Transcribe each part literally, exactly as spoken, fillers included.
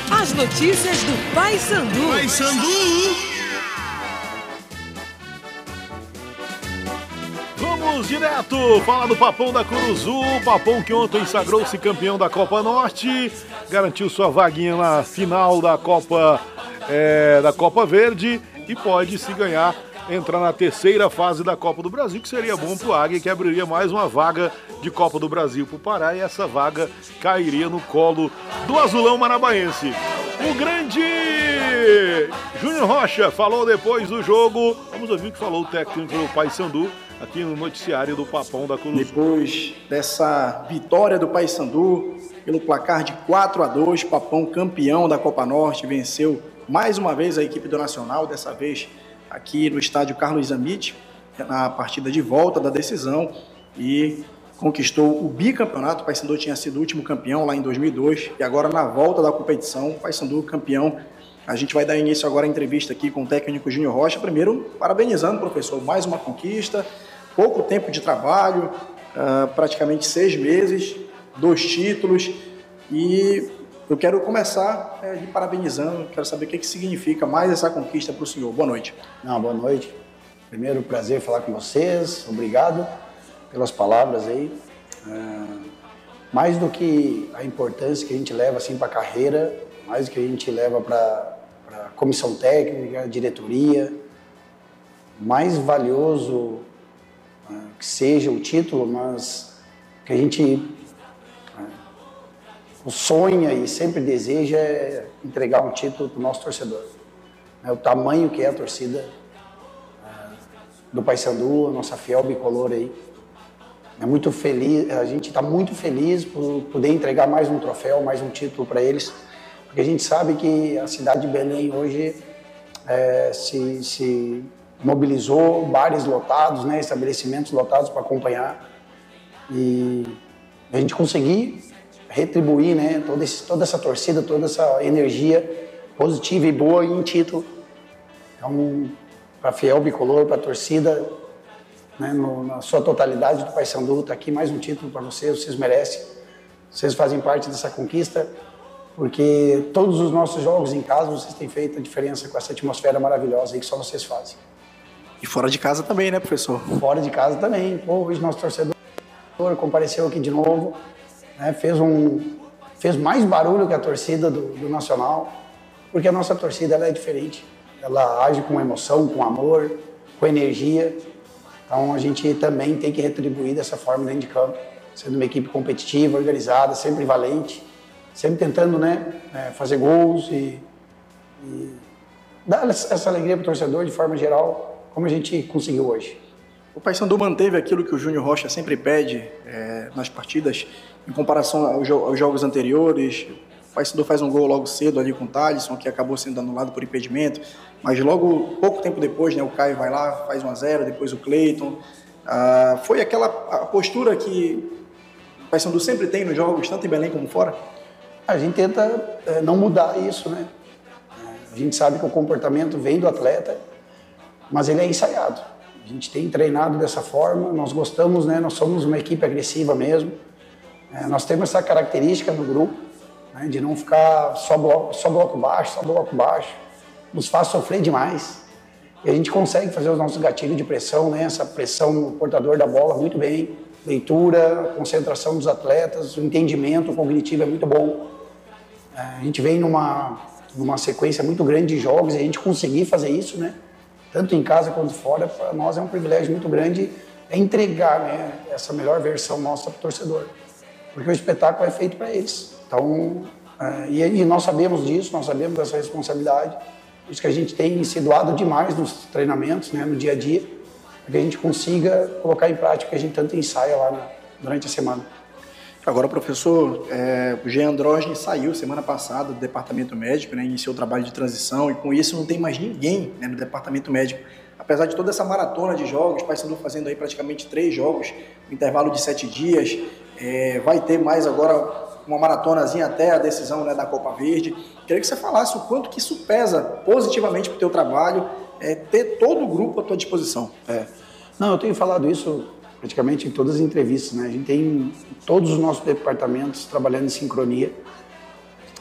As notícias do Paysandu. Paysandu. Vamos direto falar do Papão da Curuzu. Papão que ontem sagrou-se campeão da Copa Norte, garantiu sua vaguinha na final da Copa, é, da Copa Verde e pode, se ganhar, entrar na terceira fase da Copa do Brasil, que seria bom para o Águia, que abriria mais uma vaga de Copa do Brasil para o Pará, e essa vaga cairia no colo do Azulão Marabaense. O grande Júnior Rocha falou depois do jogo. Vamos ouvir o que falou o técnico do Paysandu aqui no noticiário do Papão da Curuzu. Depois dessa vitória do Paysandu pelo placar de quatro a dois, Papão campeão da Copa Norte, venceu mais uma vez a equipe do Nacional, dessa vez aqui no estádio Carlos Zammit, na partida de volta da decisão, e conquistou o bicampeonato. O Paysandu tinha sido o último campeão lá em dois mil e dois, e agora na volta da competição, o Paysandu campeão. A gente vai dar início agora à entrevista aqui com o técnico Júnior Rocha. Primeiro, parabenizando, professor, mais uma conquista, pouco tempo de trabalho, uh, praticamente seis meses, dois títulos, e eu quero começar é, lhe parabenizando, quero saber o que, que significa mais essa conquista para o senhor. Boa noite. Não, boa noite. Primeiro, prazer falar com vocês, obrigado pelas palavras aí. Uh, mais do que a importância que a gente leva assim, para a carreira, mais do que a gente leva para a comissão técnica, diretoria, mais valioso uh, que seja o título, mas que a gente sonha e sempre deseja é entregar um título para o nosso torcedor. É o tamanho que é a torcida uh, do Paysandu, a nossa fiel bicolor aí. É muito feliz, a gente está muito feliz por poder entregar mais um troféu, mais um título para eles, porque a gente sabe que a cidade de Belém hoje é, se, se mobilizou, bares lotados, né, estabelecimentos lotados para acompanhar, e a gente conseguir retribuir, né, toda, esse, toda essa torcida, toda essa energia positiva e boa em título. Então, para a fiel bicolor, para a torcida, né, no, na sua totalidade do Paysandu, está aqui mais um título para vocês, vocês merecem. Vocês fazem parte dessa conquista, porque todos os nossos jogos em casa, vocês têm feito a diferença com essa atmosfera maravilhosa aí que só vocês fazem. E fora de casa também, né, professor? Fora de casa também. Pô, hoje nosso torcedor compareceu aqui de novo, né, fez, um, fez mais barulho que a torcida do, do Nacional, porque a nossa torcida ela é diferente. Ela age com emoção, com amor, com energia. Então a gente também tem que retribuir dessa forma dentro de campo, sendo uma equipe competitiva, organizada, sempre valente, sempre tentando, né, fazer gols e, e dar essa alegria para o torcedor de forma geral, como a gente conseguiu hoje. O Paysandu manteve aquilo que o Júnior Rocha sempre pede é, nas partidas, em comparação aos, jo aos jogos anteriores. O Paysandu faz um gol logo cedo ali com o Thalisson, que acabou sendo anulado por impedimento, mas logo, pouco tempo depois, né, o Caio vai lá, faz um a zero, depois o Cleiton. Ah, foi aquela a postura que o Paysandu sempre tem nos jogos, tanto em Belém como fora? A gente tenta é, não mudar isso, né? A gente sabe que o comportamento vem do atleta, mas ele é ensaiado. A gente tem treinado dessa forma, nós gostamos, né? Nós somos uma equipe agressiva mesmo. É, nós temos essa característica no grupo, né, de não ficar só bloco, só bloco baixo, só bloco baixo. Nos faz sofrer demais. E a gente consegue fazer os nossos gatilhos de pressão, né? Essa pressão no portador da bola muito bem. Leitura, concentração dos atletas, o entendimento cognitivo é muito bom. É, a gente vem numa, numa sequência muito grande de jogos e a gente conseguir fazer isso, né? Tanto em casa quanto fora, para nós é um privilégio muito grande é entregar, né, essa melhor versão nossa para o torcedor. Porque o espetáculo é feito para eles. Então, é, e, e nós sabemos disso, nós sabemos dessa responsabilidade. Por isso que a gente tem se doado demais nos treinamentos, né, no dia a dia, para que a gente consiga colocar em prática o que a gente tanto ensaia lá na, durante a semana. Agora, professor, é, o Jean Androgen saiu semana passada do departamento médico, né, iniciou o trabalho de transição, e com isso não tem mais ninguém, né, no departamento médico. Apesar de toda essa maratona de jogos, o Paysandu fazendo aí praticamente três jogos, no intervalo de sete dias, é, vai ter mais agora uma maratonazinha até a decisão, né, da Copa Verde. Queria que você falasse o quanto que isso pesa positivamente para o teu trabalho, é, ter todo o grupo à tua disposição. É. Não, eu tenho falado isso praticamente em todas as entrevistas, né? A gente tem todos os nossos departamentos trabalhando em sincronia.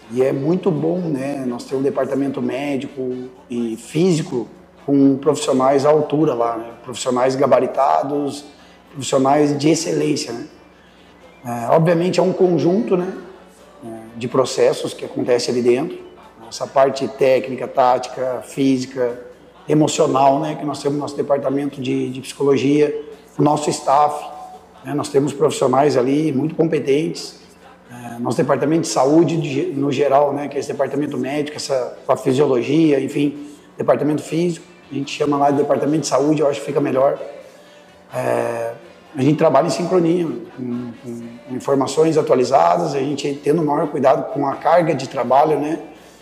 E é muito bom, né? Nós temos um departamento médico e físico com profissionais à altura lá, né? Profissionais gabaritados, profissionais de excelência, né? É, obviamente é um conjunto, né, de processos que acontece ali dentro. Essa parte técnica, tática, física, emocional, né, que nós temos no nosso departamento de, de psicologia, o nosso staff, né, nós temos profissionais ali muito competentes. É, nosso departamento de saúde de, no geral, né, que é esse departamento médico, essa, com a fisiologia, enfim, departamento físico, a gente chama lá de departamento de saúde, eu acho que fica melhor. É, a gente trabalha em sincronia, com, com informações atualizadas, a gente tendo o maior cuidado com a carga de trabalho, né?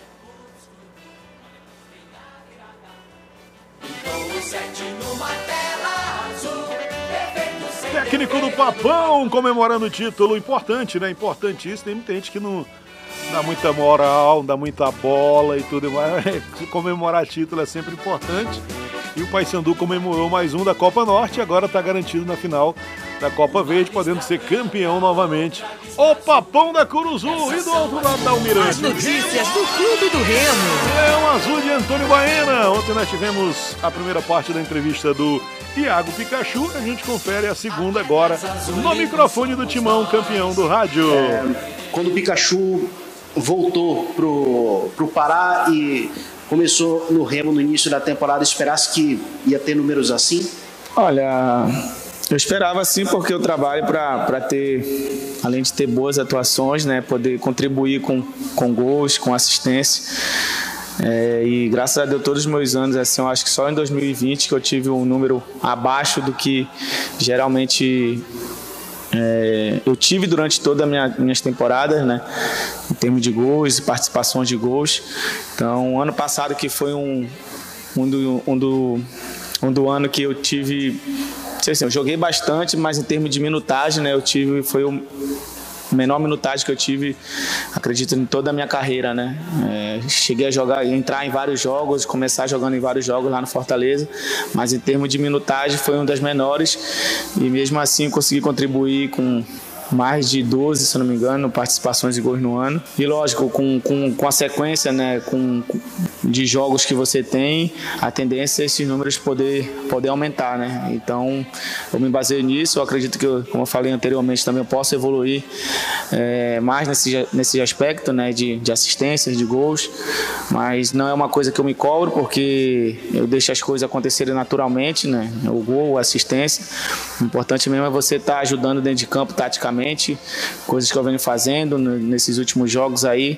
Técnico do Papão comemorando o título, importante, né? Importantíssimo. Tem muita gente que não dá muita moral, não dá muita bola e tudo mais. Comemorar título é sempre importante. E o Paysandu comemorou mais um da Copa Norte e agora está garantido na final da Copa Verde, podendo ser campeão novamente. O Papão da Curuzu e do outro lado da Almirante. As notícias do Clube do Remo. É um azul de Antônio Baena. Ontem nós tivemos a primeira parte da entrevista do Iago Pikachu. A gente confere a segunda agora no microfone do Timão, campeão do rádio. É, quando o Pikachu voltou pro, pro Pará e começou no Remo no início da temporada, esperasse que ia ter números assim? Olha, eu esperava sim, porque eu trabalho para ter, além de ter boas atuações, né, poder contribuir com, com gols, com assistência. É, e graças a Deus todos os meus anos, assim, eu acho que só em dois mil e vinte que eu tive um número abaixo do que geralmente é, eu tive durante todas as minha, minhas temporadas, né, em termos de gols e participações de gols. Então, ano passado que foi um, um, do, um, do, um do ano que eu tive, não sei assim, eu joguei bastante, mas em termos de minutagem, né, eu tive, foi o menor minutagem que eu tive, acredito, em toda a minha carreira, né? É, cheguei a jogar, entrar em vários jogos, começar jogando em vários jogos lá no Fortaleza, mas em termos de minutagem foi uma das menores e mesmo assim consegui contribuir com mais de doze, se não me engano, participações de gols no ano. E lógico, com, com, com a sequência, né, com, de jogos que você tem, a tendência é esses números poder, poder aumentar, né? Então, eu me baseio nisso. Eu acredito que, eu, como eu falei anteriormente, também eu posso evoluir é, mais nesse, nesse aspecto, né, de, de assistências, de gols. Mas não é uma coisa que eu me cobro, porque eu deixo as coisas acontecerem naturalmente, né? O gol, a assistência. O importante mesmo é você estar ajudando dentro de campo, taticamente, coisas que eu venho fazendo nesses últimos jogos aí,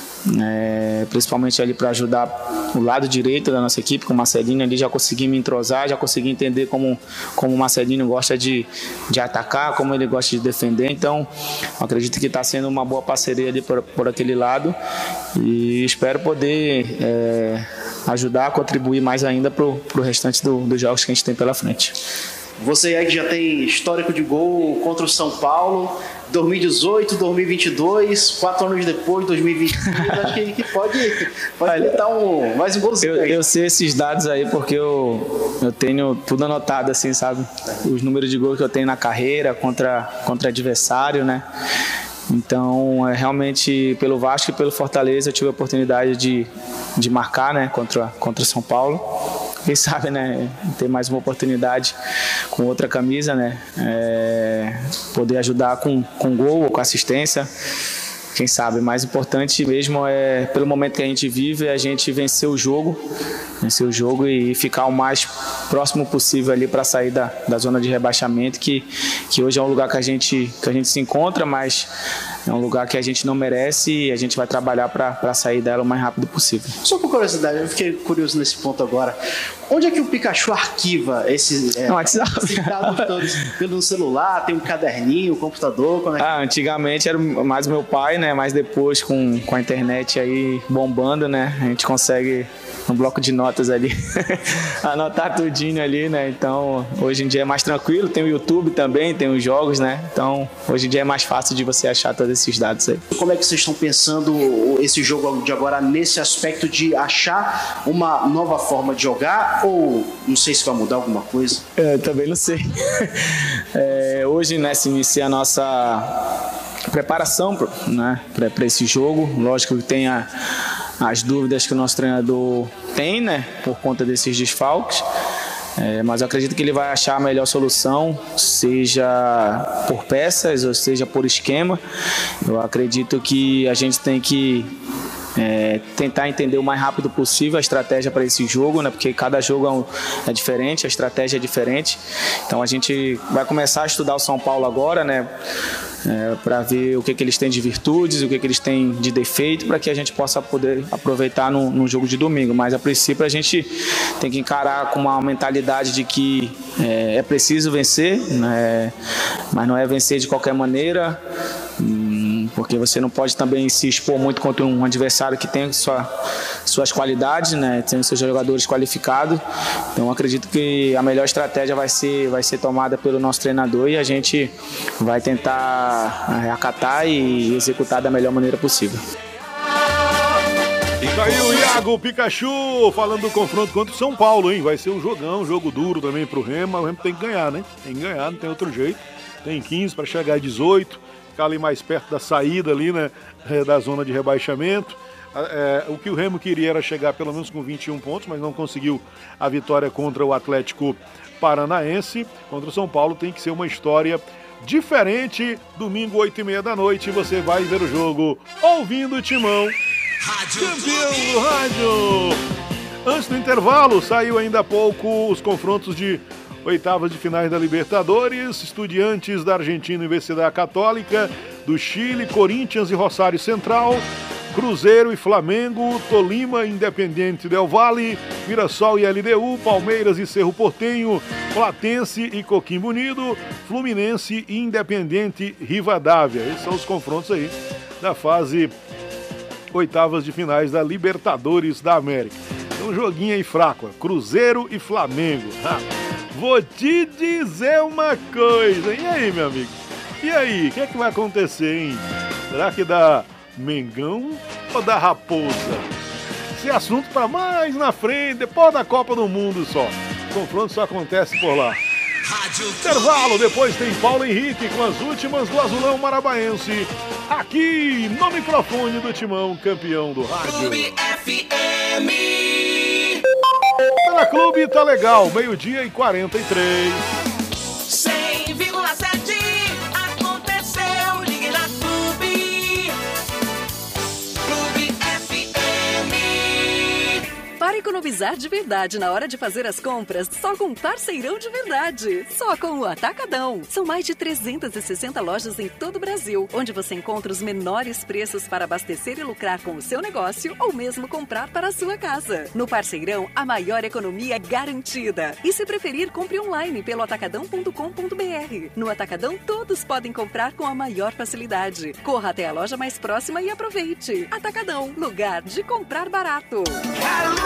é, principalmente ali para ajudar o lado direito da nossa equipe, com o Marcelinho ali, já consegui me entrosar, já consegui entender como, como o Marcelinho gosta de, de atacar, como ele gosta de defender. Então acredito que está sendo uma boa parceria ali por, por aquele lado e espero poder é, ajudar, contribuir mais ainda para o restante do, dos jogos que a gente tem pela frente. Você aí que já tem histórico de gol contra o São Paulo, dois mil e dezoito, dois mil e vinte e dois, quatro anos depois, dois mil e vinte e três, acho que, que pode, pode tentar um, mais um golzinho. Eu, eu sei esses dados aí porque eu, eu tenho tudo anotado, assim, sabe? Os números de gol que eu tenho na carreira contra, contra adversário, né? Então, é, realmente, pelo Vasco e pelo Fortaleza, eu tive a oportunidade de, de marcar, né, contra, contra São Paulo. Quem sabe, né, ter mais uma oportunidade com outra camisa, né, é, poder ajudar com, com gol ou com assistência, quem sabe. O mais importante mesmo é, pelo momento que a gente vive, a gente vencer o jogo, vencer o jogo e ficar o mais próximo possível ali para sair da, da zona de rebaixamento, que, que hoje é um lugar que a gente, que a gente se encontra, mas é um lugar que a gente não merece e a gente vai trabalhar para sair dela o mais rápido possível. Só por curiosidade, eu fiquei curioso nesse ponto agora. Onde é que o Pikachu arquiva esses, é, esses dados todos? Pelo celular, tem um caderninho, um computador? Como é que... Ah, antigamente era mais meu pai, né? Mas depois com, com a internet aí bombando, né? A gente consegue um bloco de notas ali, anotar tudinho ali, né? Então, hoje em dia é mais tranquilo, tem o YouTube também, tem os jogos, né? Então, hoje em dia é mais fácil de você achar todos esses dados aí. Como é que vocês estão pensando esse jogo de agora nesse aspecto de achar uma nova forma de jogar ou não sei se vai mudar alguma coisa? Eu também não sei. É, hoje, né, se inicia a nossa preparação, né, para esse jogo. Lógico que tem a, as dúvidas que o nosso treinador tem, né, por conta desses desfalques. É, mas eu acredito que ele vai achar a melhor solução, seja por peças ou seja por esquema. Eu acredito que a gente tem que é, tentar entender o mais rápido possível a estratégia para esse jogo, né? Porque cada jogo é, um, é diferente, a estratégia é diferente. Então a gente vai começar a estudar o São Paulo agora, né? É, para ver o que, que eles têm de virtudes, o que, que eles têm de defeito, para que a gente possa poder aproveitar no, no jogo de domingo. Mas a princípio a gente tem que encarar com uma mentalidade de que é, é preciso vencer, né? Mas não é vencer de qualquer maneira, porque você não pode também se expor muito contra um adversário que tem sua, suas qualidades, né? Tem seus jogadores qualificados. Então acredito que a melhor estratégia vai ser, vai ser tomada pelo nosso treinador e a gente vai tentar acatar e executar da melhor maneira possível. E tá aí o Iago Pikachu falando do confronto contra o São Paulo, hein? Vai ser um jogão, um jogo duro também pro Remo. O Remo tem que ganhar, né? Tem que ganhar, não tem outro jeito. Tem quinze para chegar a dezoito. Ficar ali mais perto da saída ali, né, da zona de rebaixamento. É, o que o Remo queria era chegar pelo menos com vinte e um pontos, mas não conseguiu a vitória contra o Atlético Paranaense. Contra o São Paulo tem que ser uma história diferente. Domingo, oito e meia da noite, você vai ver o jogo ouvindo o Timão, campeão do rádio. Antes do intervalo, saiu ainda há pouco os confrontos de oitavas de finais da Libertadores. Estudiantes da Argentina, Universidade Católica, do Chile, Corinthians e Rosário Central, Cruzeiro e Flamengo, Tolima, Independiente del Valle, Mirassol e L D U, Palmeiras e Cerro Porteño, Platense e Coquimbo Unido, Fluminense e Independiente Rivadavia. Esses são os confrontos aí da fase oitavas de finais da Libertadores da América. É um joguinho aí fraco, Cruzeiro e Flamengo. Ah, vou te dizer uma coisa. E aí, meu amigo? E aí, o que é que vai acontecer, hein? Será que dá Mengão ou dá Raposa? Esse assunto para mais na frente, depois da Copa do Mundo só. O confronto só acontece por lá. Intervalo, depois tem Paulo Henrique com as últimas do Azulão Marabaense. Aqui no microfone do Timão, campeão do rádio. Clube F M. Tá na Clube, tá legal, meio-dia e quarenta e três. cem vírgula sete aconteceu, ligue na Clube. Clube F M. Para economizar de verdade na hora de fazer as compras, só com Parceirão de Verdade. Só com o Atacadão. São mais de trezentas e sessenta lojas em todo o Brasil, onde você encontra os menores preços para abastecer e lucrar com o seu negócio ou mesmo comprar para a sua casa. No Parceirão, a maior economia é garantida. E se preferir, compre online pelo atacadão ponto com ponto br. No Atacadão, todos podem comprar com a maior facilidade. Corra até a loja mais próxima e aproveite. Atacadão, lugar de comprar barato.